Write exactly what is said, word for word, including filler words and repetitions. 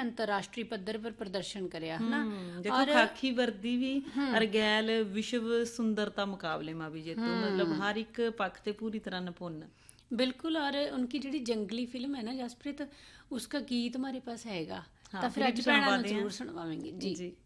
ਅੰਤਰਰਾਸ਼ਟਰੀ ਪੱਧਰ ਪਰ ਪ੍ਰਦਰਸ਼ਨ ਕਰਿਆ ਹਨਾ। ਦੇਖੋ ਖਾਕੀ ਵਰਦੀ ਵੀ ਅਰਗੈਲ ਵਿਸ਼ਵ सुंदरता मुकाबले में भी जेतु, मतलब हर एक पक्ष से पूरी तरह निपुण। बिल्कुल। और उनकी जी जंगली फिल्म है ना जसप्रीत, उसका गीत हमारे पास हैगा, हाँ, तो फिर अज भैणां नूं जरूर सुणवावांगे जी। जी।